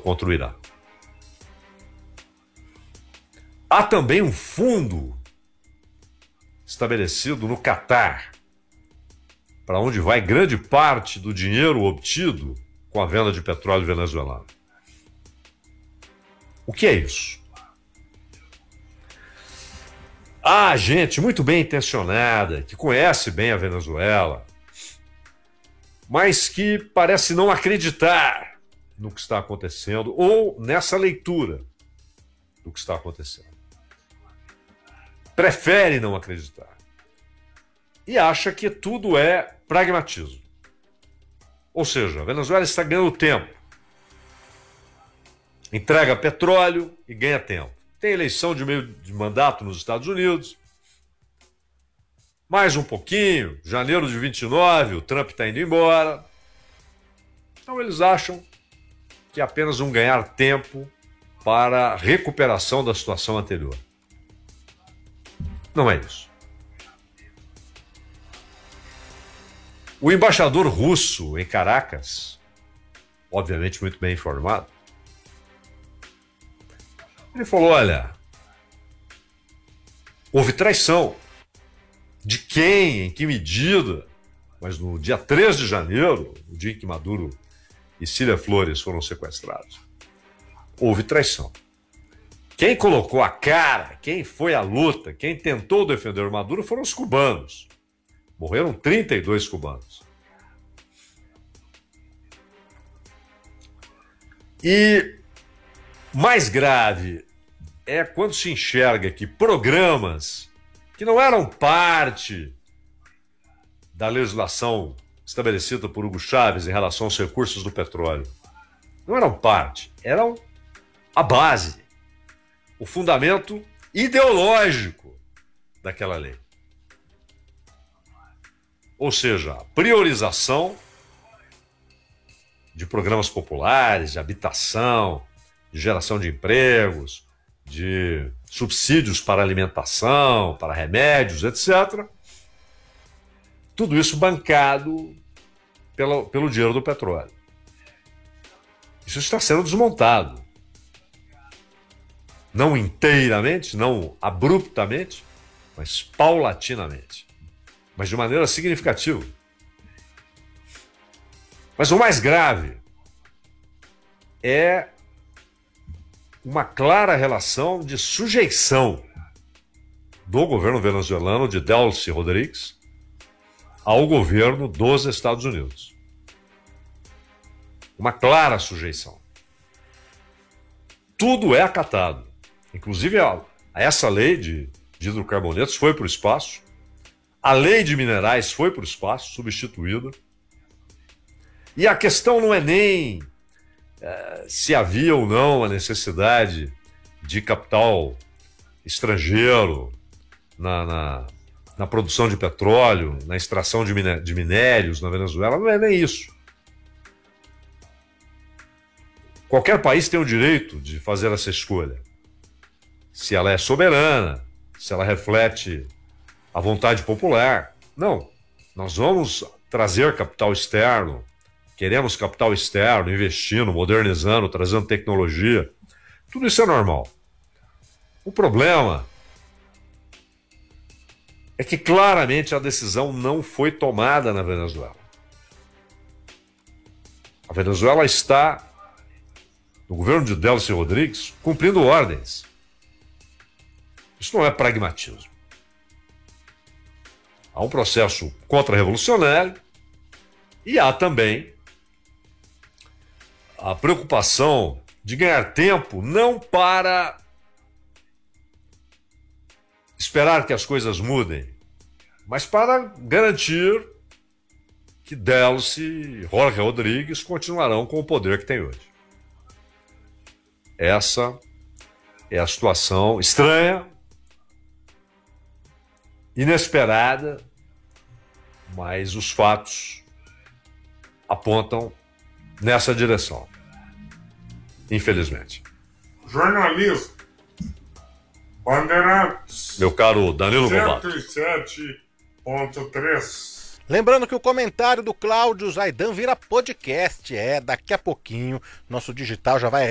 contra o Irã. Há também um fundo estabelecido no Catar, para onde vai grande parte do dinheiro obtido com a venda de petróleo venezuelano. O que é isso? Há gente muito bem intencionada, que conhece bem a Venezuela, mas que parece não acreditar no que está acontecendo ou nessa leitura do que está acontecendo. Prefere não acreditar. E acha que tudo é pragmatismo. Ou seja, a Venezuela está ganhando tempo. Entrega petróleo e ganha tempo. Tem eleição de meio de mandato nos Estados Unidos. Mais um pouquinho, janeiro de 29, o Trump está indo embora. Então eles acham que é apenas um ganhar tempo para a recuperação da situação anterior. Não é isso. O embaixador russo em Caracas, obviamente muito bem informado, ele falou, olha, houve traição. De quem, em que medida? Mas no dia 3 de janeiro, o dia em que Maduro e Cília Flores foram sequestrados, houve traição. Quem colocou a cara, quem foi à luta, quem tentou defender o Maduro foram os cubanos. Morreram 32 cubanos. E mais grave é quando se enxerga que programas que não eram parte da legislação estabelecida por Hugo Chávez em relação aos recursos do petróleo, não eram parte, eram a base, o fundamento ideológico daquela lei. Ou seja, a priorização de programas populares, de habitação, de geração de empregos, de subsídios para alimentação, para remédios, etc. Tudo isso bancado pelo dinheiro do petróleo. Isso está sendo desmontado. Não inteiramente, não abruptamente, mas paulatinamente. Mas de maneira significativa. Mas o mais grave é uma clara relação de sujeição do governo venezuelano de Delcy Rodrigues ao governo dos Estados Unidos. Uma clara sujeição. Tudo é acatado. Inclusive, essa lei de hidrocarbonetos foi para o espaço. A lei de minerais foi para o espaço, substituída. E a questão não é nem se havia ou não a necessidade de capital estrangeiro na produção de petróleo, na extração de minérios na Venezuela. Não é nem isso. Qualquer país tem o direito de fazer essa escolha. Se ela é soberana, se ela reflete a vontade popular. Não, nós vamos trazer capital externo, queremos capital externo, investindo, modernizando, trazendo tecnologia. Tudo isso é normal. O problema é que claramente a decisão não foi tomada na Venezuela. A Venezuela está, no governo de Delcy Rodrigues, cumprindo ordens. Isso não é pragmatismo. Há um processo contra-revolucionário e há também a preocupação de ganhar tempo não para esperar que as coisas mudem, mas para garantir que Delcy e Jorge Rodrigues continuarão com o poder que tem hoje. Essa é a situação estranha, inesperada, mas os fatos apontam nessa direção, infelizmente. Jornalismo. Bandeirantes. Meu caro Danilo Lobato. 107.3. Lembrando que o comentário do Cláudio Zaidan vira podcast. Daqui a pouquinho nosso digital já vai